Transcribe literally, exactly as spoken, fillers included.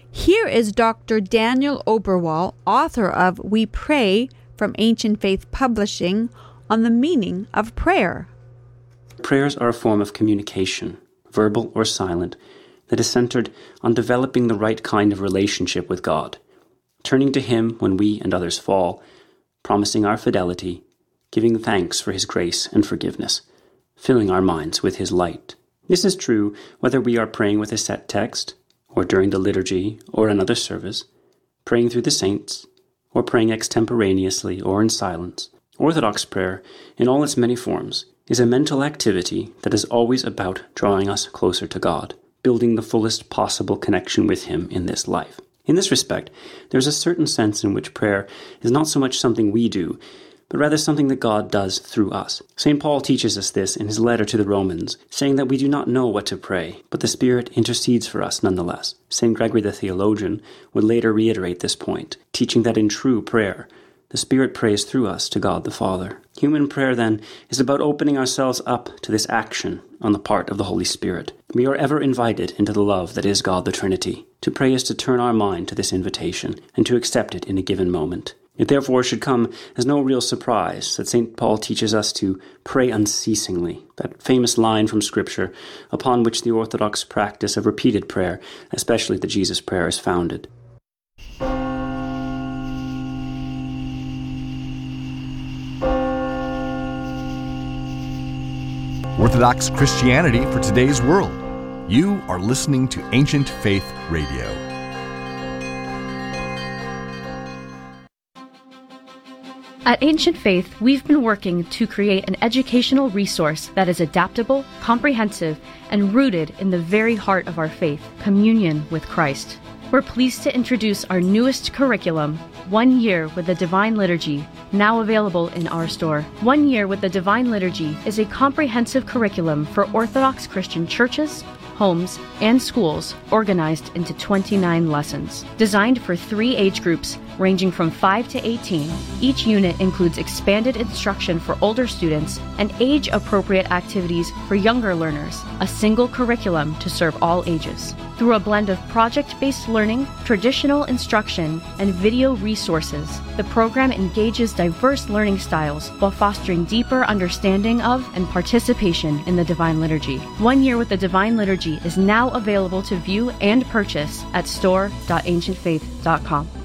Here is Doctor Daniel Oberwall, author of We Pray from Ancient Faith Publishing, on the meaning of prayer. Prayers are a form of communication, verbal or silent, that is centered on developing the right kind of relationship with God, turning to Him when we and others fall, promising our fidelity, giving thanks for His grace and forgiveness, filling our minds with His light. This is true whether we are praying with a set text, or during the liturgy or another service, praying through the saints, or praying extemporaneously or in silence. Orthodox prayer, in all its many forms, is a mental activity that is always about drawing us closer to God, building the fullest possible connection with Him in this life. In this respect, there is a certain sense in which prayer is not so much something we do, but rather something that God does through us. Saint Paul teaches us this in his letter to the Romans, saying that we do not know what to pray, but the Spirit intercedes for us nonetheless. Saint Gregory the theologian would later reiterate this point, teaching that in true prayer, the Spirit prays through us to God the Father. Human prayer, then, is about opening ourselves up to this action on the part of the Holy Spirit. We are ever invited into the love that is God the Trinity. To pray is to turn our mind to this invitation and to accept it in a given moment. It therefore should come as no real surprise that Saint Paul teaches us to pray unceasingly, that famous line from Scripture upon which the Orthodox practice of repeated prayer, especially the Jesus Prayer, is founded. Orthodox Christianity for today's world. You are listening to Ancient Faith Radio. At Ancient Faith, we've been working to create an educational resource that is adaptable, comprehensive, and rooted in the very heart of our faith, communion with Christ. We're pleased to introduce our newest curriculum, One Year with the Divine Liturgy, now available in our store. One Year with the Divine Liturgy is a comprehensive curriculum for Orthodox Christian churches, homes, and schools organized into twenty-nine lessons. Designed for three age groups ranging from five to eighteen, each unit includes expanded instruction for older students and age-appropriate activities for younger learners, a single curriculum to serve all ages. Through a blend of project-based learning, traditional instruction, and video resources, the program engages diverse learning styles while fostering deeper understanding of and participation in the Divine Liturgy. One Year with the Divine Liturgy is now available to view and purchase at store dot ancient faith dot com.